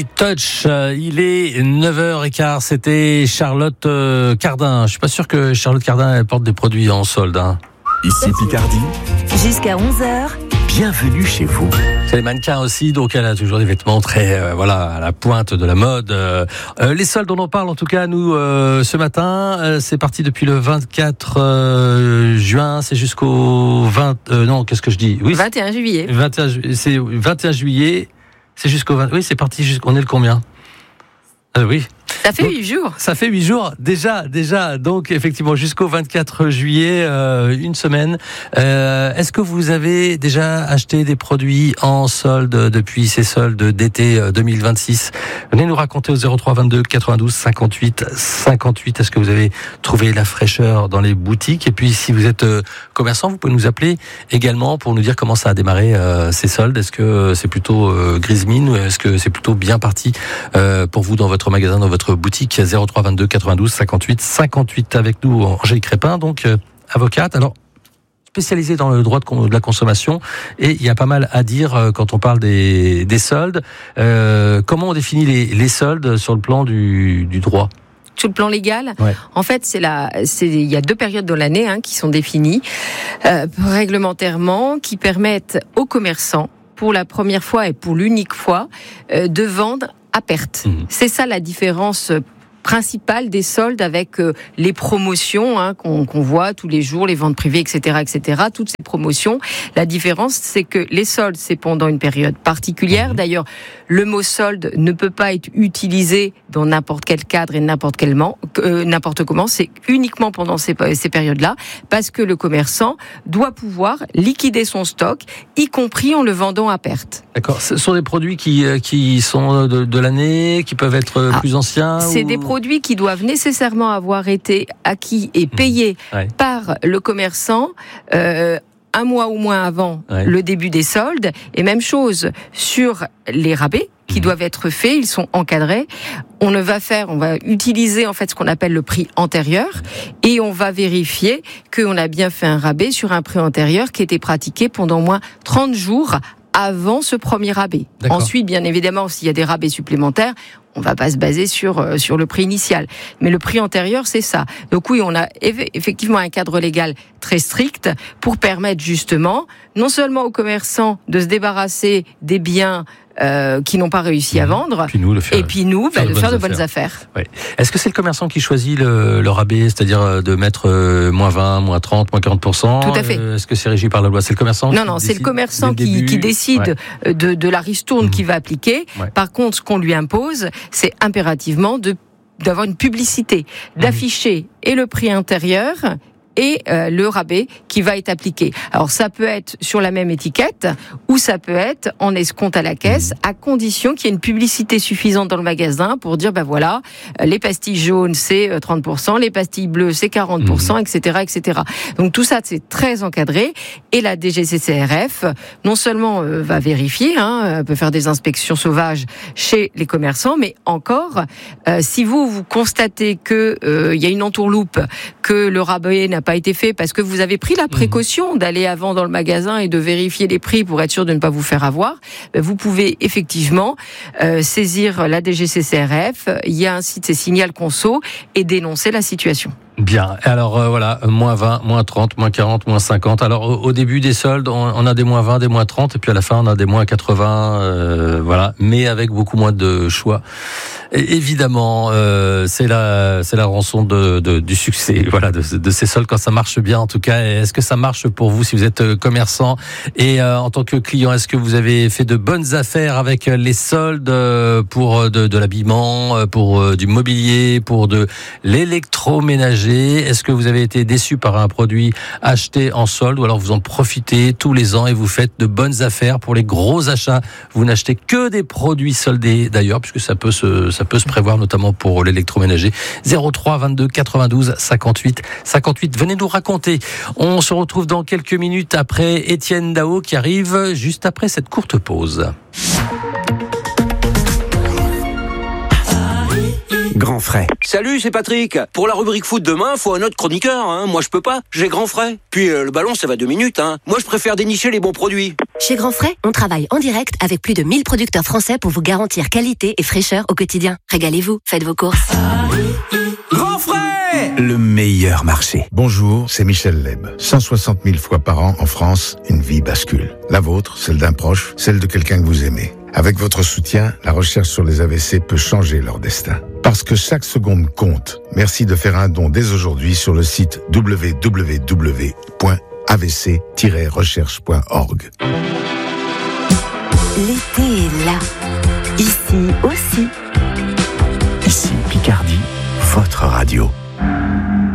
Touch, il est 9h15, c'était Charlotte Cardin. Je suis pas sûr que Charlotte Cardin elle porte des produits en solde. Ici Picardie. Jusqu'à 11h. Bienvenue chez vous. C'est les mannequins aussi, donc elle a toujours des vêtements très à la pointe de la mode. Les soldes dont on parle en tout cas nous ce matin, c'est parti depuis le 24 juin, c'est jusqu'au 21 juillet. 21 juillet. C'est jusqu'au 20. Oui, c'est parti on est le combien? Oui. Ça fait 8 jours. Ça fait 8 jours, déjà. Donc, effectivement, jusqu'au 24 juillet, une semaine. Est-ce que vous avez déjà acheté des produits en solde depuis ces soldes d'été 2026? Venez nous raconter au 03 22 92 58 58. Est-ce que vous avez trouvé la fraîcheur dans les boutiques? Et puis, si vous êtes commerçant, vous pouvez nous appeler également pour nous dire comment ça a démarré ces soldes. Est-ce que c'est plutôt grise mine ou est-ce que c'est plutôt bien parti pour vous dans votre magasin, dans votre boutique? 03 22 92 58 58 avec nous Angélique Crépin, donc avocate, alors spécialisée dans le droit de la consommation, et il y a pas mal à dire quand on parle des soldes. Comment on définit les soldes sur le plan du droit? Sur le plan légal, ouais. En fait, il y a 2 périodes dans l'année qui sont définies réglementairement, qui permettent aux commerçants, pour la première fois et pour l'unique fois, de vendre à perte. C'est ça la différence principale des soldes avec les promotions qu'on voit tous les jours, les ventes privées, etc., toutes ces promotions. La différence, c'est que les soldes, c'est pendant une période particulière. D'ailleurs, le mot solde ne peut pas être utilisé dans n'importe quel cadre et n'importe comment. C'est uniquement pendant ces périodes-là, parce que le commerçant doit pouvoir liquider son stock, y compris en le vendant à perte. D'accord. Ce sont des produits qui sont de l'année, qui peuvent être plus anciens. C'est des produits qui doivent nécessairement avoir été acquis et payés par le commerçant un mois ou moins avant le début des soldes. Et même chose sur les rabais qui doivent être faits, ils sont encadrés. On va utiliser en fait ce qu'on appelle le prix antérieur et on va vérifier qu'on a bien fait un rabais sur un prix antérieur qui était pratiqué pendant au moins 30 jours avant ce premier rabais. D'accord. Ensuite, bien évidemment, s'il y a des rabais supplémentaires, on va pas se baser sur le prix initial. Mais le prix antérieur, c'est ça. Donc oui, on a effectivement un cadre légal très strict pour permettre justement, non seulement aux commerçants de se débarrasser des biens qui n'ont pas réussi à vendre, puis nous, de faire de bonnes affaires. Ouais. Est-ce que c'est le commerçant qui choisit le rabais, c'est-à-dire de mettre moins 20, moins 30, moins 40%? Tout à fait. Est-ce que c'est régi par la loi? C'est le commerçant? Non, c'est le commerçant qui décide de la ristourne qu'il va appliquer. Ouais. Par contre, ce qu'on lui impose, c'est impérativement d'avoir une publicité, d'afficher et le prix intérieur et le rabais qui va être appliqué. Alors ça peut être sur la même étiquette ou ça peut être en escompte à la caisse, à condition qu'il y ait une publicité suffisante dans le magasin pour dire voilà, les pastilles jaunes c'est 30%, les pastilles bleues c'est 40%, etc. Donc tout ça c'est très encadré et la DGCCRF non seulement va vérifier, peut faire des inspections sauvages chez les commerçants, mais encore si vous constatez que il y a une entourloupe, que le rabais n'a pas été fait parce que vous avez pris la précaution d'aller avant dans le magasin et de vérifier les prix pour être sûr de ne pas vous faire avoir, vous pouvez effectivement saisir la DGCCRF. Il y a un site, c'est Signal Conso, et dénoncer la situation. Bien, alors voilà, moins 20, moins 30, moins 40, moins 50. Alors au début des soldes, on a des moins 20, des moins 30, et puis à la fin on a des moins 80, voilà, mais avec beaucoup moins de choix. Et évidemment, c'est la rançon du succès, voilà, de ces soldes quand ça marche bien en tout cas. Et est-ce que ça marche pour vous si vous êtes commerçant et en tant que client, est-ce que vous avez fait de bonnes affaires avec les soldes pour de l'habillement, pour du mobilier, pour de l'électroménager? Est-ce que vous avez été déçu par un produit acheté en solde ou alors vous en profitez tous les ans et vous faites de bonnes affaires pour les gros achats? Vous n'achetez que des produits soldés d'ailleurs, puisque ça peut se prévoir notamment pour l'électroménager. 03 22 92 58 58. Venez nous raconter. On se retrouve dans quelques minutes après Étienne Dao qui arrive juste après cette courte pause. Grand frais. Salut, c'est Patrick. Pour la rubrique foot demain, faut un autre chroniqueur. Moi, je peux pas. J'ai grand frais. Puis le ballon, ça va 2 minutes. Moi, je préfère dénicher les bons produits. Chez Grand Frais, on travaille en direct avec plus de 1000 producteurs français pour vous garantir qualité et fraîcheur au quotidien. Régalez-vous, faites vos courses. Grand Frais, le meilleur marché. Bonjour, c'est Michel Leb. 160 000 fois par an en France, une vie bascule. La vôtre, celle d'un proche, celle de quelqu'un que vous aimez. Avec votre soutien, la recherche sur les AVC peut changer leur destin. Parce que chaque seconde compte. Merci de faire un don dès aujourd'hui sur le site www.avc-recherche.org. L'été est là. Ici aussi. Ici Picardie, votre radio.